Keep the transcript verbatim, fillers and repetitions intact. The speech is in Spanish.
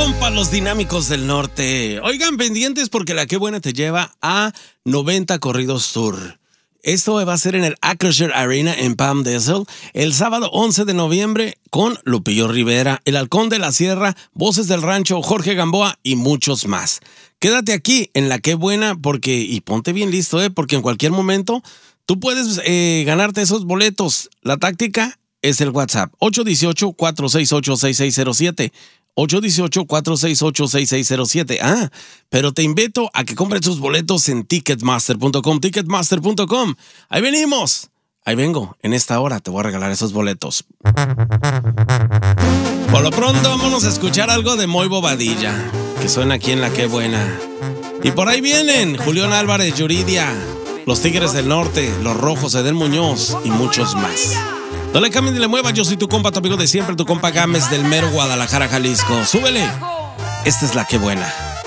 compas, los Dinámicos del Norte. Oigan, pendientes porque la Qué Buena te lleva a noventa Corridos Tour. Esto va a ser en el Acrisure Arena en Palm Desert el sábado once de noviembre con Lupillo Rivera, El Halcón de la Sierra, Voces del Rancho, Jorge Gamboa y muchos más. Quédate aquí en la Qué Buena porque, y ponte bien listo, eh, porque en cualquier momento tú puedes eh, ganarte esos boletos. La táctica es el WhatsApp ocho uno ocho, cuatro seis ocho, seis seis cero siete. ocho uno ocho, cuatro seis ocho, seis seis cero siete. Ah, pero te invito a que compres tus boletos en ticketmaster punto com, ticketmaster punto com. Ahí venimos. Ahí vengo. En esta hora te voy a regalar esos boletos. Por lo pronto, vámonos a escuchar algo de Moy Bobadilla, que suena aquí en la Qué Buena. Y por ahí vienen Julián Álvarez, Yuridia, los Tigres del Norte, los Rojos, Edel Muñoz y muchos más. No le cambien ni le muevas, yo soy tu compa, tu amigo de siempre, tu compa Gámez del mero Guadalajara, Jalisco. Súbele. Esta es la Qué Buena.